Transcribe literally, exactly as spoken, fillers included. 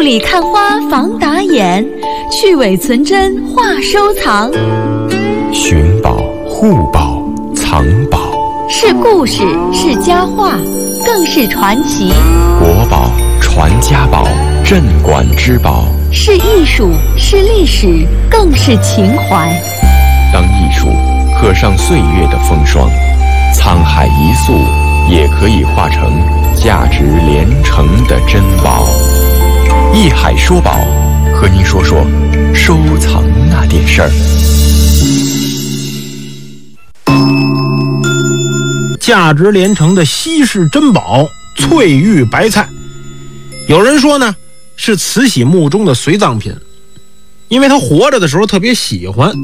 里看花防打眼，去伪存真话收藏。 寻宝、护宝、藏宝， 是故事，是佳话，更是传奇。 国宝、传家宝，镇馆之宝， 是艺术，是历史，更是情怀。 当艺术刻上岁月的风霜，沧海一粟也可以化成价值连城的珍宝。艺海说宝，和您说说收藏那点事儿。 价值连城的稀世珍宝翠玉白菜，有人说呢是慈禧墓中的随葬品，因为他活着的时候特别喜欢，